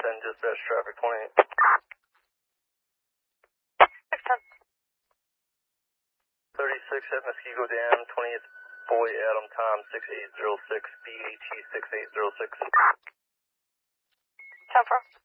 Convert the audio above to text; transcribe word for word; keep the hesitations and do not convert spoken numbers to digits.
ten, dispatch traffic twenty-eight. six ten. thirty-six at Muskego Dam, twentieth Boy Adam Tom, six eight zero six, B H E six eight zero six. ten four.